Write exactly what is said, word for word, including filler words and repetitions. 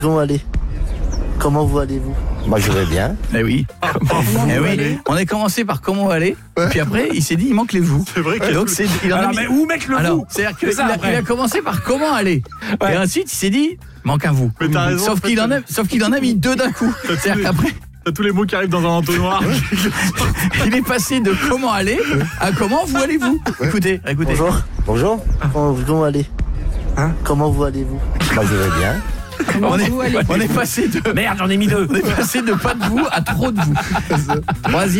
Comment allez Comment vous allez-vous? Moi je vais bien. Eh oui. Eh oui. On a commencé par comment aller, ouais. Puis après il s'est dit il manque les vous. C'est vrai que donc c'est il en alors, a mis... mais où mettre le alors, vous? C'est-à-dire qu'il a, il a commencé par comment aller. Ouais. Et ensuite il s'est dit manque un vous. Mais t'as raison, sauf qu'il en a sauf qu'il en a mis deux d'un coup. C'est-à-dire les... qu'après t'as tous les mots qui arrivent dans un entonnoir. il est passé de comment aller à comment vous allez-vous. Ouais. Écoutez, écoutez. Bonjour. Bonjour. Comment, comment allez Hein Comment vous allez-vous? Moi je vais bien. On est, on est passé de merde, j'en ai mis deux. On est passé de pas de vous à trop de vous. Troisième